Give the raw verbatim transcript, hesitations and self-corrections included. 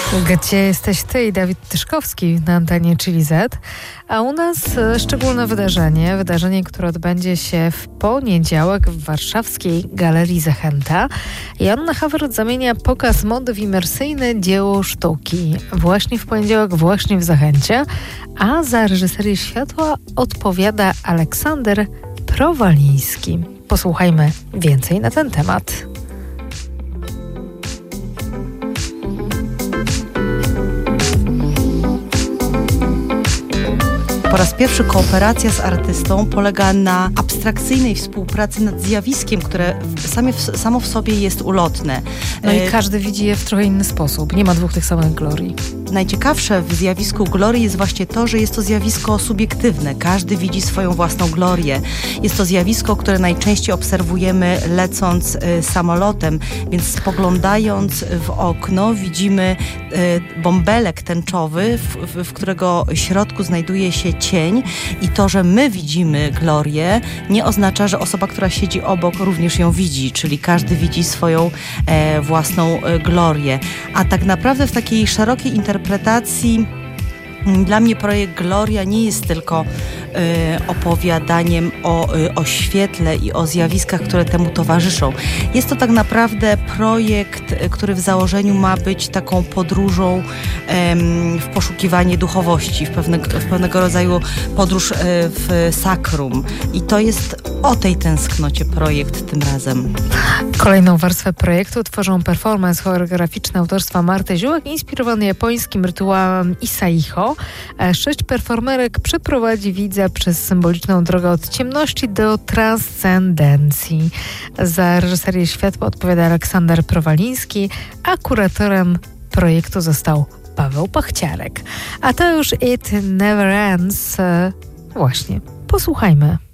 Gdzie jesteś ty i Dawid Tyszkowski na antenie Chili Z, a u nas szczególne wydarzenie, wydarzenie, które odbędzie się w poniedziałek w warszawskiej Galerii Zachęta. Joanna Hawert zamienia pokaz mody w imersyjne dzieło sztuki. Właśnie w poniedziałek, właśnie w Zachęcie, a za reżyserię światła odpowiada Aleksander Prowaliński. Posłuchajmy więcej na ten temat. Po raz pierwszy kooperacja z artystą polega na abstrakcyjnej współpracy nad zjawiskiem, które same w, samo w sobie jest ulotne. No i każdy widzi je w trochę inny sposób. Nie ma dwóch tych samych glorii. Najciekawsze w zjawisku glorii jest właśnie to, że jest to zjawisko subiektywne. Każdy widzi swoją własną glorię. Jest to zjawisko, które najczęściej obserwujemy lecąc y, samolotem, więc spoglądając w okno widzimy y, bąbelek tęczowy, w, w, w którego środku znajduje się cień i to, że my widzimy glorię, nie oznacza, że osoba, która siedzi obok, również ją widzi, czyli każdy widzi swoją e, własną e, glorię. A tak naprawdę w takiej szerokiej interpretacji dla mnie projekt Gloria nie jest tylko y, opowiadaniem o, y, o świetle i o zjawiskach, które temu towarzyszą. Jest to tak naprawdę projekt, y, który w założeniu ma być taką podróżą y, w poszukiwanie duchowości, w, pewne, w pewnego rodzaju podróż y, w sakrum. I to jest o tej tęsknocie projekt tym razem. Kolejną warstwę projektu tworzą performance choreograficzny autorstwa Marty Ziółek, inspirowany japońskim rytuałem Isaiho. Sześć performerek przeprowadzi widza przez symboliczną drogę od ciemności do transcendencji. Za reżyserię światła odpowiada Aleksander Prowaliński, a kuratorem projektu został Paweł Pachciarek. A to już It Never Ends. Właśnie, posłuchajmy.